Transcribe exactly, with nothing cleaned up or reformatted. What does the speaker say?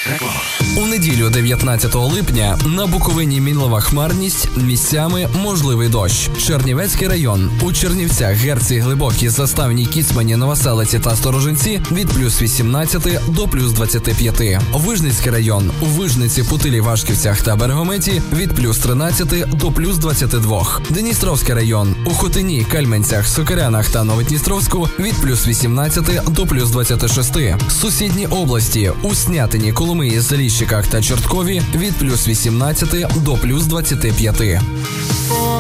У неділю дев'ятнадцятого липня на Буковині мінлива хмарність, місцями можливий дощ. Чернівецький район. У Чернівцях, Герці, Глибокій, Заставній, Кіцмані, Новоселиці та Сторожинці від плюс вісімнадцяти до плюс двадцяти п'яти. Вижницький район. У Вижниці, Путилі, Вашківцях та Берегометі від плюс тринадцяти до плюс двадцяти двох. Дністровський район. У Хотині, Кальменцях, Сокирянах та Новодністровську від плюс вісімнадцяти до плюс двадцяти шести. Сусідні області. У Снятині, Коломиї, Заліщиках та Чорткові від плюс вісімнадцяти до плюс двадцяти п'яти.